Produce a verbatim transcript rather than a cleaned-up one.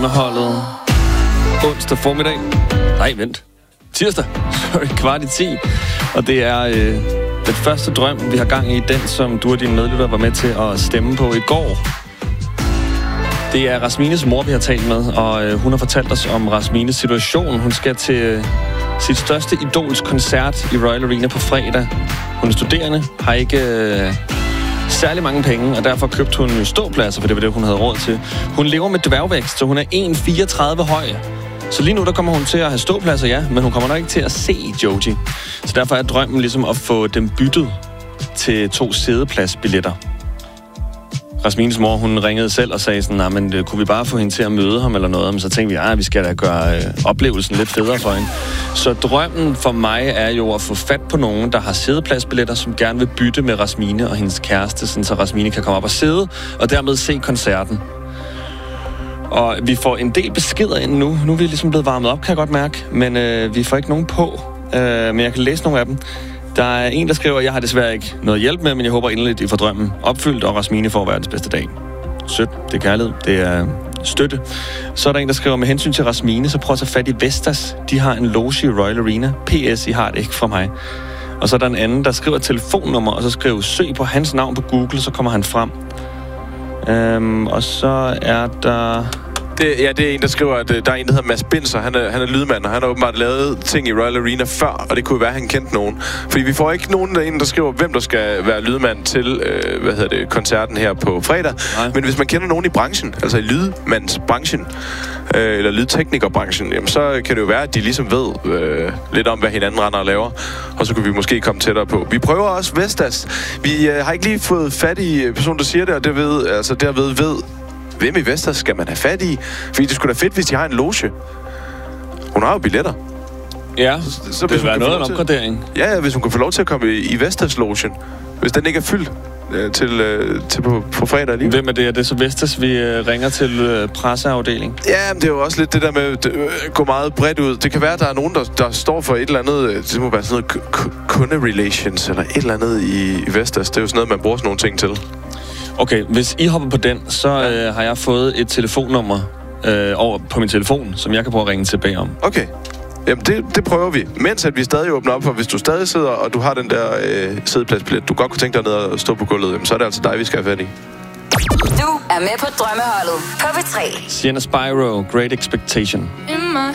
Holdet onsdag formiddag. Nej, vent. Tirsdag. Sorry, kvart i ti. Og det er øh, den første drøm, vi har gang i. Den, som du og dine medlytter var med til at stemme på i går. Det er Rasmines mor, vi har talt med. Og øh, hun har fortalt os om Rasmines situation. Hun skal til øh, sit største idols koncert i Royal Arena på fredag. Hun er studerende, har ikke... Øh, særlig mange penge, og derfor købte hun ståpladser, for det var det, hun havde råd til. Hun lever med dværgvækst, så hun er en komma fireogtredive høj. Så lige nu, der kommer hun til at have ståpladser, ja, men hun kommer nok ikke til at se Joji. Så derfor er drømmen ligesom at få dem byttet til to sædepladsbilletter. Rasmines mor, hun ringede selv og sagde sådan, nej, men øh, kunne vi bare få hende til at møde ham eller noget? Men så tænkte vi, ja, vi skal da gøre øh, oplevelsen lidt federe for hende. Så drømmen for mig er jo at få fat på nogen, der har sædepladsbilletter, som gerne vil bytte med Rasmine og hendes kæreste, sådan så Rasmine kan komme op og sidde, og dermed se koncerten. Og vi får en del beskeder ind nu. Nu er vi ligesom blevet varmet op, kan jeg godt mærke, men øh, vi får ikke nogen på. Øh, men jeg kan læse nogle af dem. Der er en, der skriver, jeg har desværre ikke noget hjælp med, men jeg håber inderligt, I får drømmen opfyldt, og Rasmine får verdens bedste dag. Sødt, det er kærlighed, det er støtte. Så er der en, der skriver, med hensyn til Rasmine, så prøv at tage fat i Vestas. De har en loge i Royal Arena. P S, I har det ikke fra mig. Og så er der en anden, der skriver telefonnummer, og så skriver, søg på hans navn på Google, så kommer han frem. Øhm, og så er der... Det, ja, det er en, der skriver, at der er en, der hedder Mads Binser. Han er, han er lydmand, og han har åbenbart lavet ting i Royal Arena før, og det kunne være, at han kendte nogen. Fordi vi får ikke nogen, der, en, der skriver, hvem der skal være lydmand til øh, hvad hedder det, koncerten her på fredag. Nej. Men hvis man kender nogen i branchen, altså i lydmandsbranchen, øh, eller lydteknikerbranchen, jamen, så kan det jo være, at de ligesom ved øh, lidt om, hvad hinanden render og laver. Og så kunne vi måske komme tættere på. Vi prøver også Vestas. Vi øh, har ikke lige fået fat i personen, der siger det, og det ved, altså derved ved, hvem i Vestas skal man have fat i? Fordi det skulle da fedt, hvis de har en loge. Hun har jo billetter. Ja, så, så det vil være noget af en opgradering. Til, ja, hvis hun kan få lov til at komme i, i Vestas-logen. Hvis den ikke er fyldt øh, til, øh, til på, på fredag lige. Hvem er det? Er det så Vestas, vi øh, ringer til øh, presseafdeling? Ja, men det er jo også lidt det der med at øh, gå meget bredt ud. Det kan være, at der er nogen, der, der står for et eller andet... Øh, det må være sådan noget k- kunde-relations eller et eller andet i, i Vestas. Det er jo sådan noget, man bruger sådan nogle ting til. Okay, hvis I hopper på den, så ja. øh, har jeg fået et telefonnummer øh, over på min telefon, som jeg kan prøve at ringe tilbage om. Okay. Jamen, det, det prøver vi. Mens at vi stadig åbner op for, hvis du stadig sidder, og du har den der øh, sædepladsbillet, du godt kunne tænke dig ned og stå på gulvet, jamen, så er det altså dig, vi skal have fat i. Du er med på Drømmeholdet på P tre. Sienna Spyro, Great Expectation.